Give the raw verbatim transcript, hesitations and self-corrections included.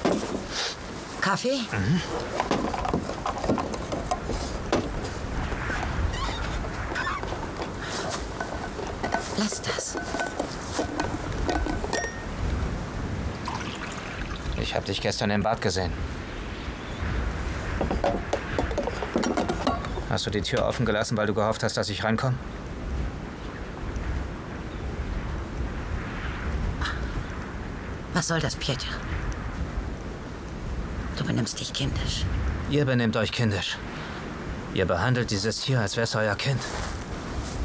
Kaffee? Mhm. Lass das. Ich habe dich gestern im Bad gesehen. Hast du die Tür offen gelassen, weil du gehofft hast, dass ich reinkomme? Was soll das, Pieter? Du benimmst dich kindisch. Ihr benehmt euch kindisch. Ihr behandelt dieses Tier, als wär's euer Kind.